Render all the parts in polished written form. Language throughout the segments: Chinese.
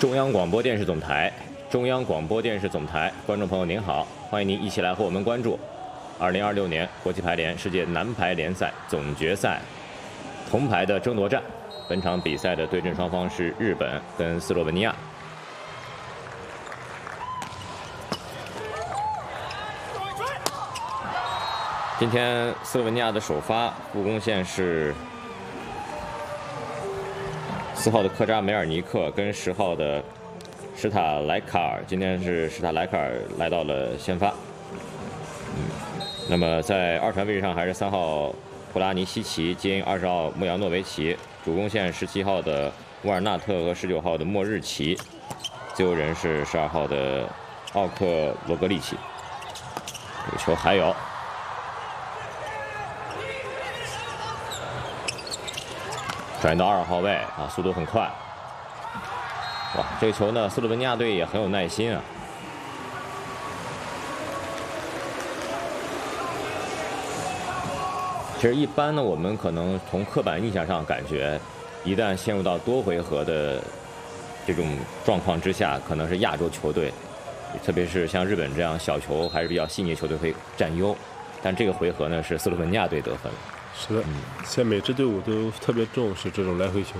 中央广播电视总台，中央广播电视总台，观众朋友您好，欢迎您一起来和我们关注2026年国际排联世界男排联赛总决赛铜牌的争夺战。本场比赛的对阵双方是日本跟斯洛文尼亚。今天斯洛文尼亚的首发副攻线是4号的科扎梅尔尼克跟10号的史塔莱卡尔。今天是史塔莱卡尔来到了先发。那么在二传位置上还是3号普拉尼西奇接应20号穆扬诺维奇，主攻线17号的沃尔纳特和19号的莫日奇，自由人是12号的奥克罗格利奇。这个球还有。转移到2号位啊，速度很快。哇，这个球呢，斯洛文尼亚队也很有耐心啊。其实一般呢，我们可能从刻板印象上感觉，一旦陷入到多回合的这种状况之下，可能是亚洲球队，特别是像日本这样小球还是比较细腻的球队会占优。但这个回合呢，是斯洛文尼亚队得分。 是的，现在每支队伍都特别重视这种来回球。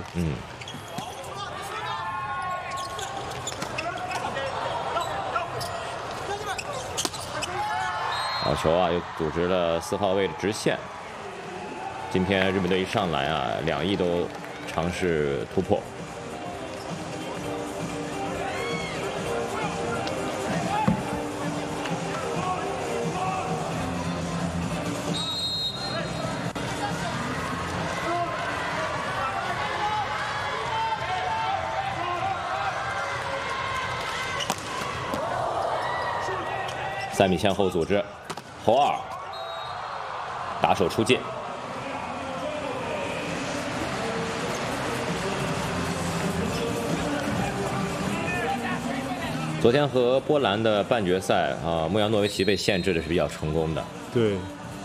好球啊，又组织了4号位的直线。今天日本队一上来啊，2翼都尝试突破。3米线后组织，后2，打手出界。昨天和波兰的半决赛啊，穆扬诺维奇被限制的是比较成功的。 对，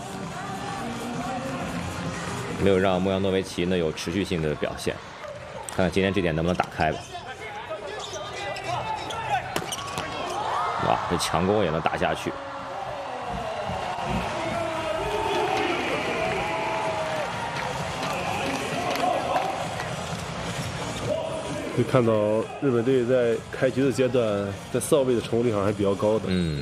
没有让穆扬诺维奇呢有持续性的表现，看看今天这点能不能打开吧。哇，这强攻也能打下去。 可以看到日本队在开局的阶段，在4号位的成功率上还比较高的。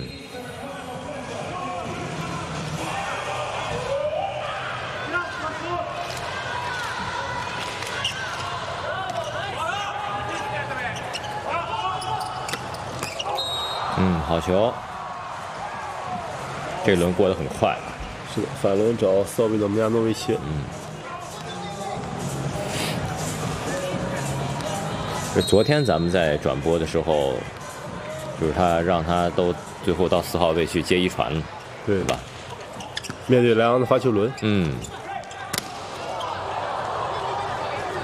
好球！这轮过得很快。 是的，反轮找4号位的穆亚诺维奇。 昨天咱们在转播的时候，就是让他都最后到4号位去接一传了， 对吧？ 面对莱昂的发球轮。